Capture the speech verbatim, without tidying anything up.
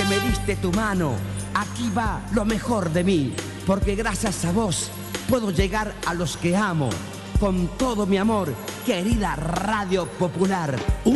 me diste tu mano. Aquí va lo mejor de mí, porque gracias a vos puedo llegar a los que amo. Con todo mi amor, querida Radio Popular.